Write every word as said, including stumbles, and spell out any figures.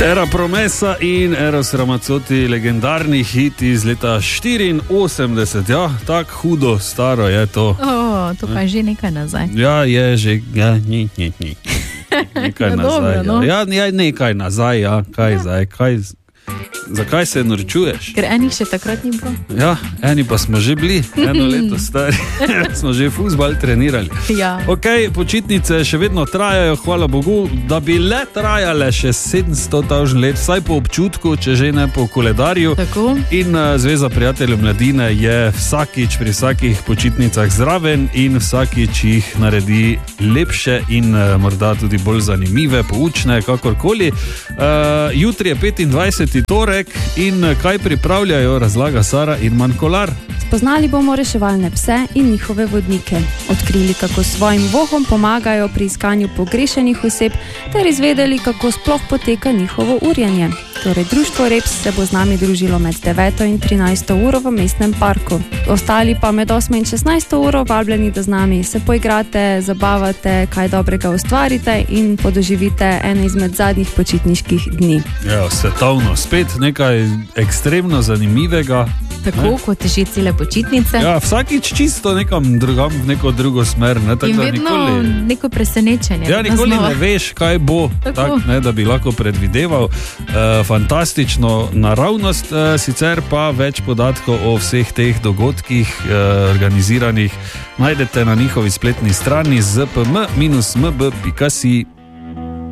Terra Promesa in Eros Ramazzotti, legendarni hit iz leta štiriinosemdeset. Ja, tako hudo staro je to. O, to pa je že nekaj nazaj. Ja, je že, ja, ni, ni, ni. Nekaj No, nazaj. dobro, no. Ja, ja, nekaj nazaj, ja, kaj zdaj, kaj... Zakaj se norčuješ? Ker enih še takrat ni bilo. Ja, eni pa smo že bili, eno leto stari, smo že fuzbal trenirali. Ja. Ok, počitnice še vedno trajajo, hvala Bogu, da bi le trajale še sedemsto tisoč let, vsaj po občutku, če že ne po koledarju. Tako. In uh, Zveza prijateljev mladine je vsakič pri vsakih počitnicah zraven in vsakič jih naredi lepše in uh, morda tudi bolj zanimive, poučne, kakorkoli. Uh, jutri je petindvajseti torek in kaj pripravljajo, razlaga Sara in Mankolar. Spoznali bomo reševalne pse in njihove vodnike, odkrili, kako svojim vohom pomagajo pri iskanju pogrešenih oseb, ter izvedeli, kako sploh poteka njihovo urjenje. Torej, društvo Reps se bo z nami družilo med deveto in trinajsto uro v mestnem parku. Ostali pa med osmo in šestnajsto uro vabljeni, da z nami se poigrate, zabavate, kaj dobrega ustvarite in podoživite eno izmed zadnjih počitniških dni. Ja, svetovno, spet nekaj ekstremno zanimivega. Tako, ne? kot že cele počitnice. Ja, vsakič čisto nekam drugam, v neko drugo smer. Ne? Tak, In da vedno nikoli... neko presenečenje. Ja, vedno nikoli znova. ne veš, kaj bo, tak, ne, da bi lahko predvideval. E, fantastično naravnost, e, sicer pa več podatkov o vseh teh dogodkih e, organiziranih najdete na njihovi spletni strani z p m dash m b pika si.